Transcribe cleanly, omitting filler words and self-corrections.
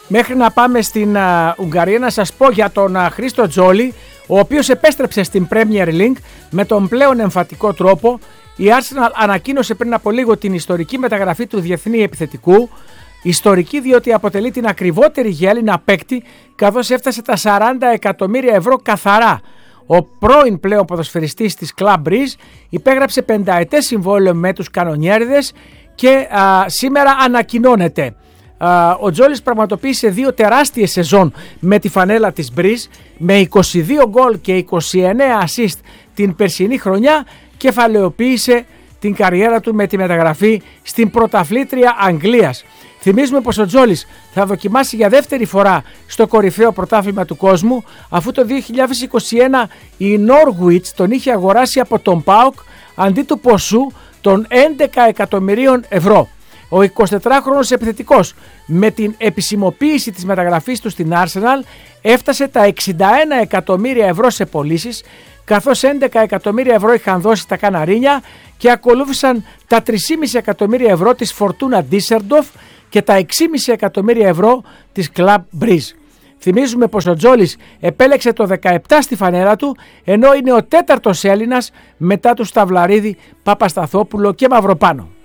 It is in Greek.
Μέχρι να πάμε στην Ουγγαρία να σας πω για τον Χρήστο Τζόλι, ο οποίος επέστρεψε στην Premier League με τον πλέον εμφατικό τρόπο. Η Arsenal ανακοίνωσε πριν από λίγο την ιστορική μεταγραφή του διεθνή επιθετικού. Ιστορική διότι αποτελεί την ακριβότερη για Έλληνα παίκτη, καθώς έφτασε τα 40 εκατομμύρια ευρώ καθαρά. Ο πρώην πλέον ποδοσφαιριστής της Club Brugge υπέγραψε 5ετές συμβόλαιο με τους κανονιέριδες και σήμερα ανακοινώνεται. Ο Τζόλις πραγματοποίησε 2 τεράστιες σεζόν με τη φανέλα της Brugge, με 22 γκολ και 29 assist την περσινή χρονιά, κεφαλαιοποίησε την καριέρα του με τη μεταγραφή στην πρωταθλήτρια Αγγλίας. Θυμίζουμε πως ο Τζόλις θα δοκιμάσει για δεύτερη φορά στο κορυφαίο πρωτάθλημα του κόσμου, αφού το 2021 η Norwich τον είχε αγοράσει από τον ΠΑΟΚ αντί του ποσού των 11 εκατομμυρίων ευρώ. Ο 24χρονος επιθετικός με την επισημοποίηση της μεταγραφής του στην Arsenal έφτασε τα 61 εκατομμύρια ευρώ σε πωλήσεις, καθώς 11 εκατομμύρια ευρώ είχαν δώσει τα Καναρίνια και ακολούθησαν τα 3,5 εκατομμύρια ευρώ της Fortuna Düsseldorf και τα 6,5 εκατομμύρια ευρώ της Club Brugge. Θυμίζουμε πως ο Τζόλις επέλεξε το 17 στη φανέλα του, ενώ είναι ο 4ος Έλληνας μετά του Σταυλαρίδη, Παπασταθόπουλο και Μαυροπάνο.